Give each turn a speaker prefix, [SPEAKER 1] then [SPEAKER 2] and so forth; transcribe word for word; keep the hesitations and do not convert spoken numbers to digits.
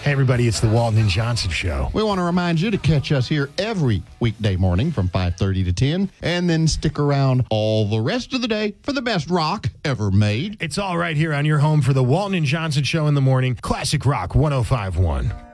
[SPEAKER 1] Hey, everybody, it's the Walton and Johnson Show.
[SPEAKER 2] We want to remind you to catch us here every weekday morning from five thirty to ten, and then stick around all the rest of the day for the best rock ever made.
[SPEAKER 1] It's all right here on your home for the Walton and Johnson Show in the morning. Classic Rock one oh five point one.